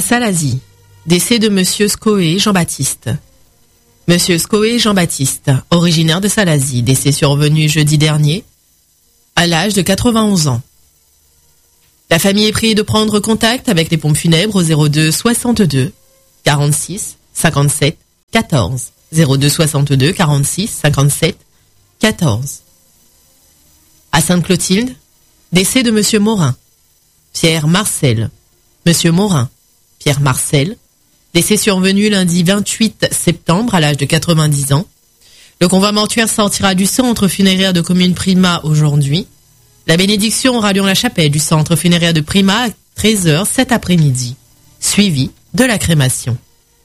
Salazie. Décès de Monsieur Scoé Jean-Baptiste. Monsieur Scoé Jean-Baptiste, originaire de Salazie, décès survenu jeudi dernier, à l'âge de 91 ans. La famille est priée de prendre contact avec les pompes funèbres au 02 62 46 57 14. 02 62 46 57 14. À Sainte-Clotilde, décès de Monsieur Morin. Pierre Marcel. Monsieur Morin. Pierre Marcel. Décès survenu lundi 28 septembre à l'âge de 90 ans. Le convoi mortuaire sortira du centre funéraire de commune Prima aujourd'hui. La bénédiction aura lieu en la chapelle du centre funéraire de Prima à 13h cet après-midi, suivi de la crémation.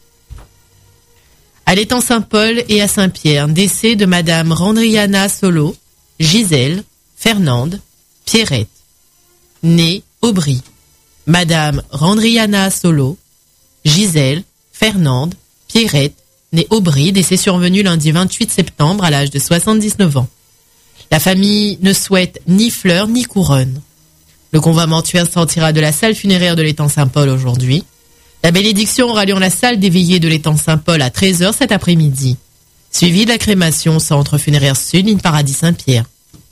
À l'étang Saint-Paul et à Saint-Pierre, décès de Madame Randriana Solo, Gisèle, Fernande, Pierrette, née Aubry. Madame Randriana Solo, Gisèle, Fernande, Pierrette, née Aubry, décès survenu lundi 28 septembre à l'âge de 79 ans. La famille ne souhaite ni fleurs ni couronne. Le convoi mortuaire sortira de la salle funéraire de l'étang Saint-Paul aujourd'hui. La bénédiction aura lieu en la salle des veillées de l'étang Saint-Paul à 13h cet après-midi, suivi de la crémation au centre funéraire sud, ligne Paradis Saint-Pierre.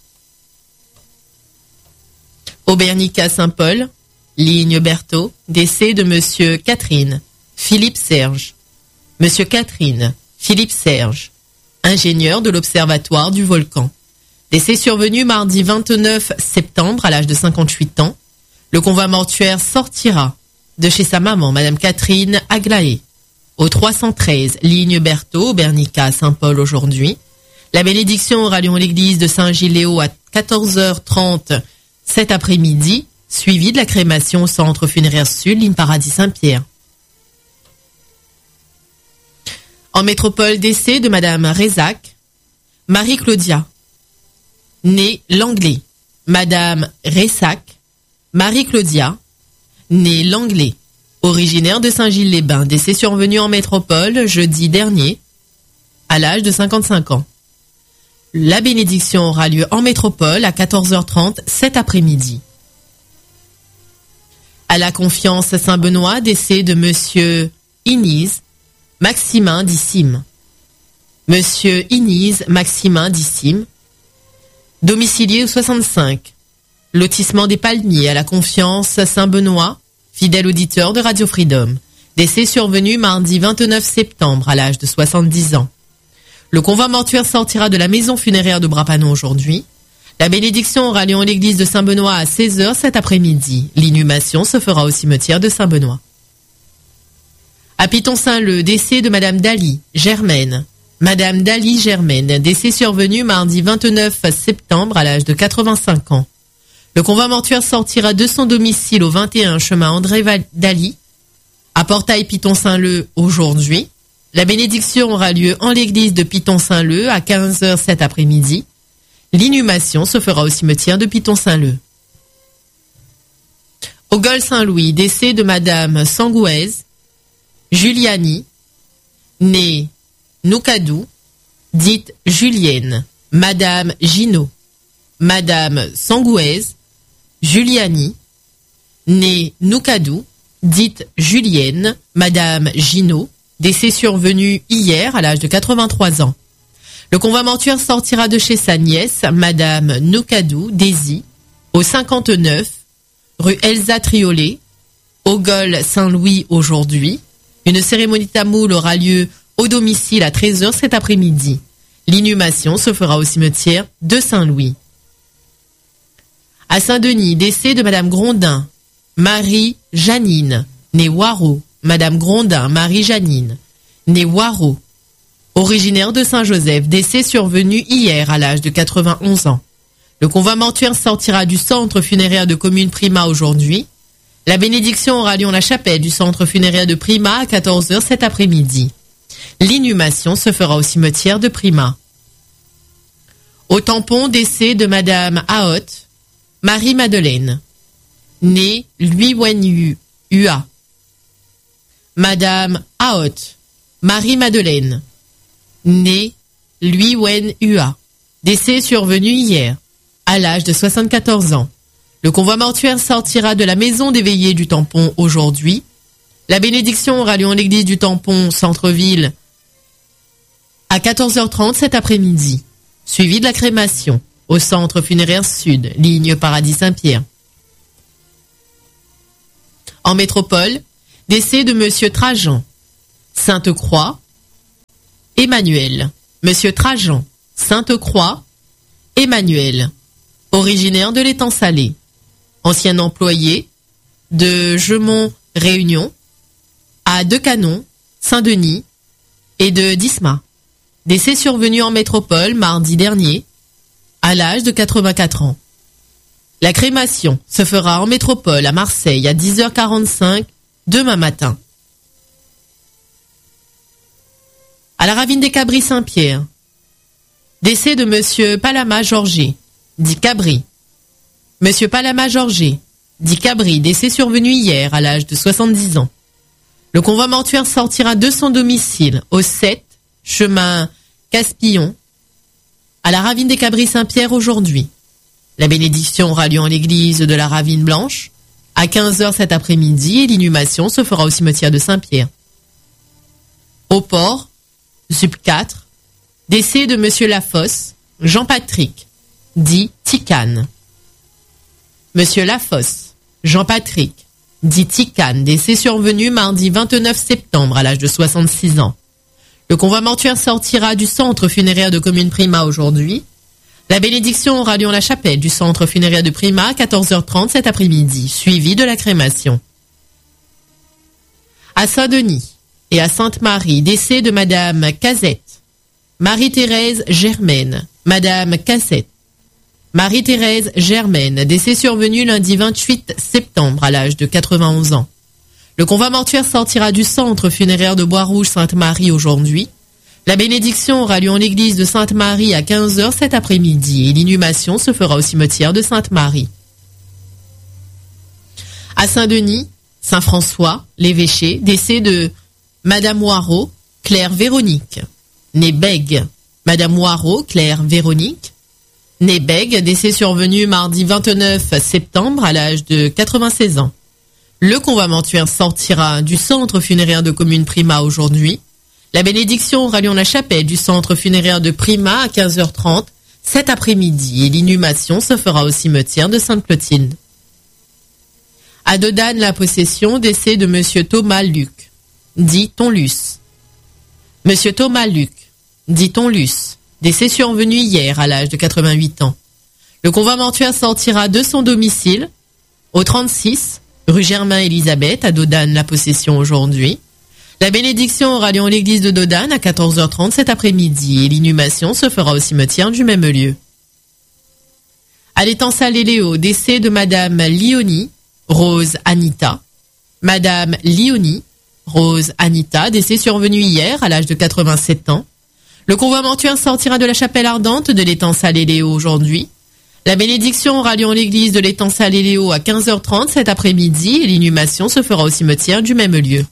Aubernica Saint-Paul, ligne Berthaud, décès de Monsieur Catherine, Philippe Serge. Monsieur Catherine, Philippe Serge, ingénieur de l'Observatoire du Volcan. Décès survenu mardi 29 septembre à l'âge de 58 ans. Le convoi mortuaire sortira de chez sa maman, Madame Catherine Aglaé, au 313, ligne Berthaud, Aubernica Saint-Paul aujourd'hui. La bénédiction aura lieu à l'église de Saint-Giléo à 14h30 cet après-midi, suivi de la crémation au centre funéraire sud, ligne Paradis Saint-Pierre. En métropole, décès de Madame Rézac, Marie-Claudia, née Langlais. Madame Ressac, Marie-Claudia, née Langlais, originaire de Saint-Gilles-les-Bains, décès survenu en métropole jeudi dernier, à l'âge de 55 ans. La bénédiction aura lieu en métropole à 14h30 cet après-midi. À la Confiance Saint-Benoît, décès de Monsieur Inise Maximin d'Issime. Monsieur Inise Maximin d'Issime, domicilié au 65, lotissement des Palmiers, à la Confiance Saint-Benoît, fidèle auditeur de Radio Freedom. Décès survenu mardi 29 septembre à l'âge de 70 ans. Le convoi mortuaire sortira de la maison funéraire de Brapanon aujourd'hui. La bénédiction aura lieu en l'église de Saint-Benoît à 16h cet après-midi. L'inhumation se fera au cimetière de Saint-Benoît. À Piton-Saint-Leu, décès de Madame Dali Germaine. Madame Dali Germaine, décès survenu mardi 29 septembre à l'âge de 85 ans. Le convoi mortuaire sortira de son domicile au 21 chemin André Dali, à Portail Piton-Saint-Leu aujourd'hui. La bénédiction aura lieu en l'église de Piton-Saint-Leu à 15h cet après-midi. L'inhumation se fera au cimetière de Piton-Saint-Leu. Au Gol-Saint-Louis, décès de Madame Sangouez, Juliani, née Noukadou, dite Julienne, Madame Ginot. Madame Sangouez, Juliani, née Noukadou, dite Julienne, Madame Ginot, décès survenu hier à l'âge de 83 ans. Le convoi mortuaire sortira de chez sa nièce, Madame Noukadou Daisy, au 59, rue Elsa Triolet, au Gol Saint-Louis aujourd'hui. Une cérémonie tamoul aura lieu au domicile à 13h cet après-midi. L'inhumation se fera au cimetière de Saint-Louis. À Saint-Denis, décès de Madame Grondin, Marie-Janine, née Waro. Madame Grondin, Marie-Janine, née Waro, originaire de Saint-Joseph, décès survenu hier à l'âge de 91 ans. Le convoi mortuaire sortira du centre funéraire de commune Prima aujourd'hui. La bénédiction aura lieu en la chapelle du centre funéraire de Prima à 14h cet après-midi. L'inhumation se fera au cimetière de Prima. Au tampon, décès de Madame Aot, Marie-Madeleine, née Lui Wen Hua. Madame Aot, Marie-Madeleine, née Lui Wen Hua, décès survenu hier, à l'âge de 74 ans. Le convoi mortuaire sortira de la maison des veillées du tampon aujourd'hui. La bénédiction aura lieu en l'église du Tampon, centre-ville, à 14h30 cet après-midi, suivi de la crémation au centre funéraire sud, ligne Paradis Saint-Pierre. En métropole, décès de Monsieur Trajan, Sainte-Croix, Emmanuel. Monsieur Trajan, Sainte-Croix, Emmanuel, originaire de l'Étang Salé, ancien employé de Gemont-Réunion, à Decanon, Saint-Denis et de Disma. Décès survenu en métropole mardi dernier, à l'âge de 84 ans. La crémation se fera en métropole à Marseille à 10h45 demain matin. À la ravine des Cabris Saint-Pierre, décès de Monsieur Palama Georgé, dit Cabri. Monsieur Palama Georgé, dit Cabri, décès survenu hier à l'âge de 70 ans. Le convoi mortuaire sortira de son domicile au 7, chemin Caspillon, à la ravine des Cabris Saint-Pierre aujourd'hui. La bénédiction aura lieu en l'église de la Ravine Blanche à 15h cet après-midi et l'inhumation se fera au cimetière de Saint-Pierre. Au port, Zup 4, décès de Monsieur Lafosse, Jean-Patrick, dit Ticane. Monsieur Lafosse, Jean-Patrick, dit Ticane, décès survenu mardi 29 septembre à l'âge de 66 ans. Le convoi mortuaire sortira du centre funéraire de commune Prima aujourd'hui. La bénédiction aura lieu en la chapelle du centre funéraire de Prima à 14h30 cet après-midi, suivi de la crémation. À Saint-Denis et à Sainte-Marie, décès de Madame Cazette, Marie-Thérèse Germaine, Madame Cassette, Marie-Thérèse Germaine, décès survenu lundi 28 septembre à l'âge de 91 ans. Le convoi mortuaire sortira du centre funéraire de Bois-Rouge-Sainte-Marie aujourd'hui. La bénédiction aura lieu en l'église de Sainte-Marie à 15h cet après-midi et l'inhumation se fera au cimetière de Sainte-Marie. À Saint-Denis, Saint-François, l'évêché, décès de Madame Moirot, Claire Véronique, née Bègue. Madame Moirot, Claire Véronique, née Bègue, décès survenu mardi 29 septembre à l'âge de 96 ans. Le convoi mortuaire sortira du centre funéraire de commune Prima aujourd'hui. La bénédiction aura lieu en la chapelle du centre funéraire de Prima à 15h30 cet après-midi et l'inhumation se fera au cimetière de Sainte-Clotilde. À Dodane, la possession, décès de Monsieur Thomas Luc, dit Tonlus. Monsieur Thomas Luc, dit Tonlus, décès survenu hier à l'âge de 88 ans. Le convoi mortuaire sortira de son domicile au 36 rue Germain-Élisabeth à Dodane, la possession aujourd'hui. La bénédiction aura lieu en l'église de Dodane à 14h30 cet après-midi et l'inhumation se fera au cimetière du même lieu. À l'étang Salé-Léo, décès de Madame Lioni, Rose Anita. Madame Lioni, Rose Anita, décès survenu hier à l'âge de 87 ans. Le convoi mortuaire sortira de la chapelle ardente de l'étang Salé-Léo aujourd'hui. La bénédiction aura lieu en l'église de l'étang Salé-Léo à 15h30 cet après-midi et l'inhumation se fera au cimetière du même lieu.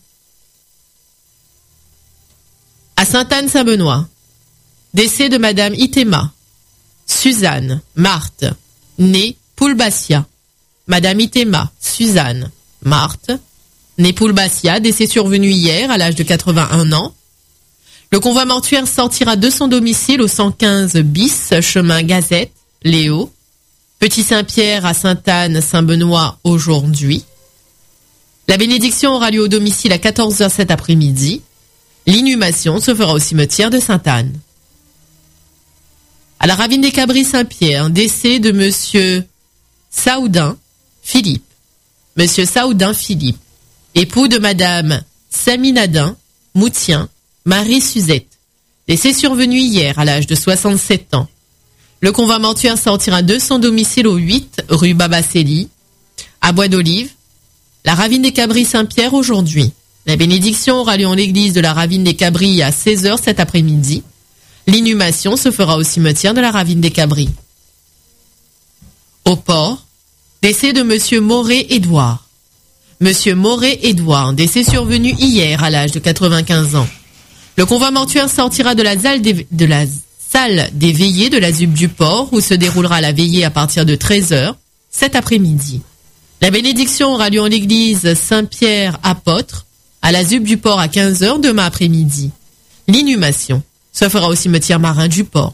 À Sainte-Anne-Saint-Benoît, décès de Madame Itema, Suzanne, Marthe, née Poulbassia. Madame Itema, Suzanne, Marthe, née Poulbassia, décès survenu hier à l'âge de 81 ans. Le convoi mortuaire sortira de son domicile au 115 bis, chemin Gazette, Léo, Petit Saint-Pierre à Sainte-Anne-Saint-Benoît aujourd'hui. La bénédiction aura lieu au domicile à 14h cet après-midi. L'inhumation se fera au cimetière de Sainte-Anne. À la ravine des Cabris Saint-Pierre, décès de Monsieur Saoudin Philippe. Monsieur Saoudin Philippe, époux de Madame Saminadin Moutien, Marie Suzette, décès survenu hier à l'âge de 67 ans. Le convoi mortuaire sortira de son domicile au 8 rue Babacélie, à Bois d'Olive, la ravine des Cabris Saint-Pierre aujourd'hui. La bénédiction aura lieu en l'église de la ravine des Cabris à 16h cet après-midi. L'inhumation se fera au cimetière de la ravine des Cabris. Au port, décès de Monsieur Moret-Édouard. Monsieur Moret-Édouard, décès survenu hier à l'âge de 95 ans. Le convoi mortuaire sortira de la salle des veillées de la ZUP du port où se déroulera la veillée à partir de 13h cet après-midi. La bénédiction aura lieu en l'église Saint-Pierre-Apôtre à la ZUP du port à 15h demain après-midi. L'inhumation se fera au cimetière marin du port.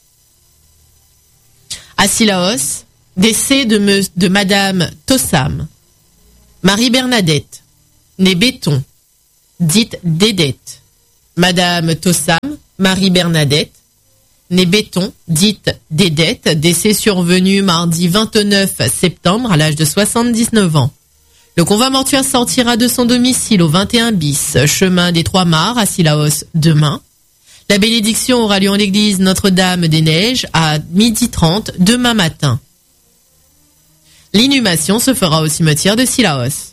À Sillaos, décès de Madame Tossam, Marie-Bernadette, née Béton, dite Dédette. Madame Tossam, Marie-Bernadette, née Béton, dite Dédette, décès survenu mardi 29 septembre à l'âge de 79 ans. Le convoi mortuaire sortira de son domicile au 21 bis, chemin des Trois Mares à Sillaos demain. La bénédiction aura lieu en l'église Notre-Dame des Neiges à 12h30 demain matin. L'inhumation se fera au cimetière de Sillaos.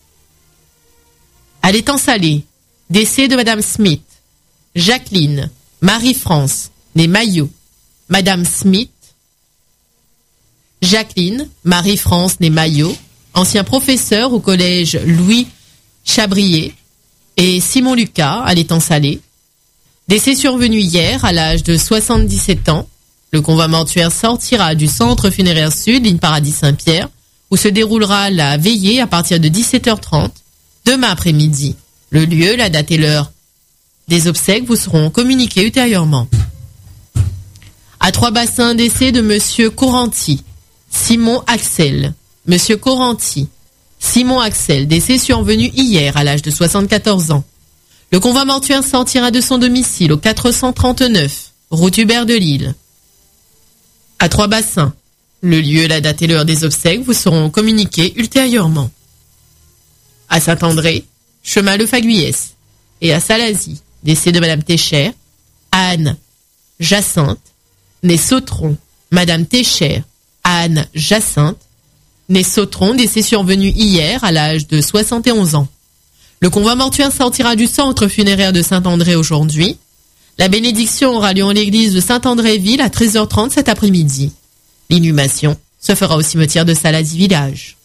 À l'étang Salé, décès de Madame Smith, Jacqueline, Marie-France, née Maillot, Madame Smith, Jacqueline, Marie-France, née Maillot, ancien professeur au collège Louis Chabrier, et Simon Lucas à l'étang Salé. Décès survenu hier à l'âge de 77 ans. Le convoi mortuaire sortira du centre funéraire sud, ligne Paradis Saint-Pierre, où se déroulera la veillée à partir de 17h30 demain après-midi. Le lieu, la date et l'heure des obsèques vous seront communiqués ultérieurement. À Trois-Bassins, décès de Monsieur Coranti, Simon Axel. Monsieur Coranti, Simon Axel, décès survenu hier à l'âge de 74 ans. Le convoi mortuaire sortira de son domicile au 439, route Hubert de Lille. À Trois-Bassins, le lieu, la date et l'heure des obsèques vous seront communiqués ultérieurement. À Saint-André, chemin Le Faguyès, et à Salazie, décès de Madame Técher, Anne Jacinthe, née Sautron, Madame Técher, Anne Jacinthe, née Sautron, décès survenu hier à l'âge de 71 ans. Le convoi mortuaire sortira du centre funéraire de Saint-André aujourd'hui. La bénédiction aura lieu en l'église de Saint-André-Ville à 13h30 cet après-midi. L'inhumation se fera au cimetière de Salazie village.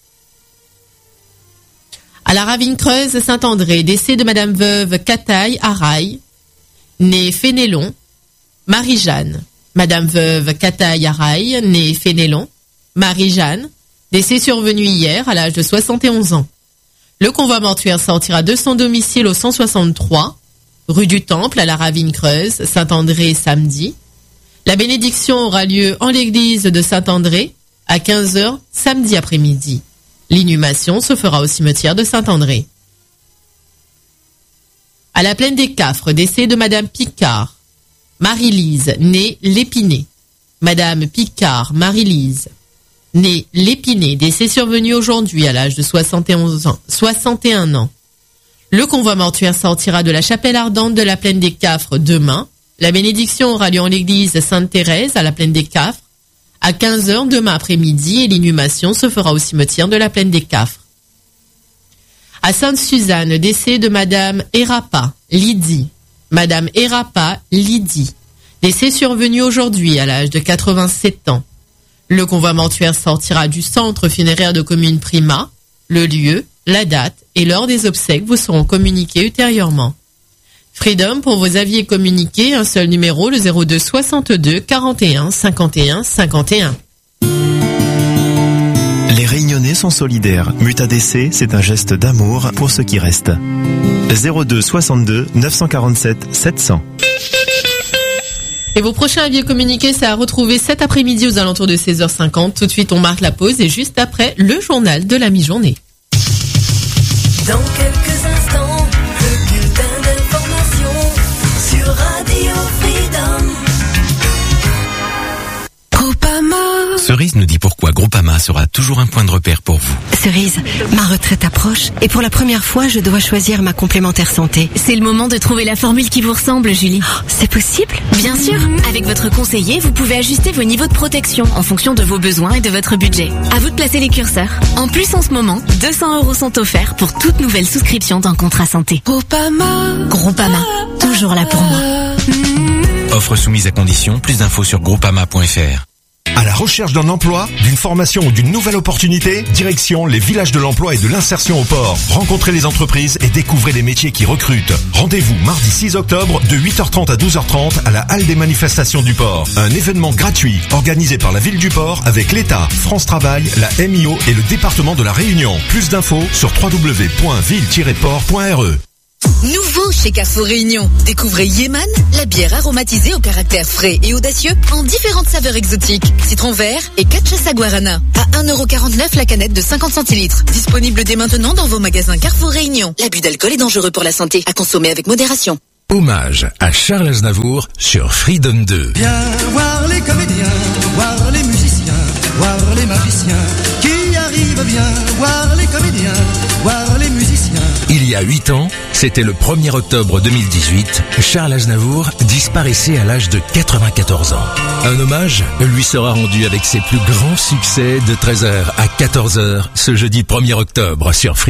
À la Ravine Creuse Saint-André, décès de Madame veuve Cataille Araille, née Fénélon, Marie-Jeanne. Madame veuve Cataille Araille, née Fénélon, Marie-Jeanne, décès survenu hier à l'âge de 71 ans. Le convoi mortuaire sortira de son domicile au 163, rue du Temple à la Ravine Creuse, Saint-André samedi. La bénédiction aura lieu en l'église de Saint-André à 15h samedi après-midi. L'inhumation se fera au cimetière de Saint-André. À la Plaine des Cafres, décès de Madame Picard, Marie-Lise, née L'Épinay. Madame Picard, Marie-Lise, née L'Épinay, décès survenu aujourd'hui à l'âge de 61 ans. Le convoi mortuaire sortira de la chapelle ardente de la Plaine des Cafres demain. La bénédiction aura lieu en l'église Sainte-Thérèse à la Plaine des Cafres à 15h demain après-midi et l'inhumation se fera au cimetière de la Plaine des Cafres. À Sainte-Suzanne, décès de Madame Erapa, Lydie. Madame Erapa, Lydie. Décès survenu aujourd'hui à l'âge de 87 ans. Le convoi mortuaire sortira du centre funéraire de commune Prima. Le lieu, la date et l'heure des obsèques vous seront communiqués ultérieurement. Freedom, pour vos avis et communiquer, un seul numéro, le 02 62 41 51 51. Les Réunionnais sont solidaires. Mutadc, c'est un geste d'amour pour ceux qui restent. 02 62 947 700. Et vos prochains avis et communiqués, c'est à retrouver cet après-midi aux alentours de 16h50. Tout de suite, on marque la pause et juste après, le journal de la mi-journée. Dans quelques instants, le bulletin d'information sur Radio Freedom. Groupama. Cerise nous dit pourquoi Groupama sera toujours un point de repère pour vous. Cerise, ma retraite approche et pour la première fois, je dois choisir ma complémentaire santé. C'est le moment de trouver la formule qui vous ressemble, Julie. Oh, c'est possible ? Bien sûr. Avec votre conseiller, vous pouvez ajuster vos niveaux de protection en fonction de vos besoins et de votre budget. À vous de placer les curseurs. En plus, en ce moment, 200 € sont offerts pour toute nouvelle souscription d'un contrat santé. Groupama. Groupama, toujours là pour moi. Offre soumise à condition, plus d'infos sur groupama.fr. À la recherche d'un emploi, d'une formation ou d'une nouvelle opportunité, direction les villages de l'emploi et de l'insertion au port. Rencontrez les entreprises et découvrez les métiers qui recrutent. Rendez-vous mardi 6 octobre de 8h30 à 12h30 à la Halle des manifestations du port. Un événement gratuit organisé par la ville du port avec l'État, France Travail, la MIO et le département de la Réunion. Plus d'infos sur www.ville-port.re. Nouveau chez Carrefour Réunion. Découvrez Yeman, la bière aromatisée au caractère frais et audacieux en différentes saveurs exotiques. Citron vert et cachaça guarana. À 1,49€ la canette de 50 centilitres. Disponible dès maintenant dans vos magasins Carrefour Réunion. L'abus d'alcool est dangereux pour la santé. À consommer avec modération. Hommage à Charles Aznavour sur Freedom 2. Viens voir les comédiens, voir les musiciens, voir les magiciens qui arrivent, viens voir les comédiens, voir les musiciens. Il y a 8 ans, c'était le 1er octobre 2018, Charles Aznavour disparaissait à l'âge de 94 ans. Un hommage lui sera rendu avec ses plus grands succès de 13h à 14h ce jeudi 1er octobre sur Freedom.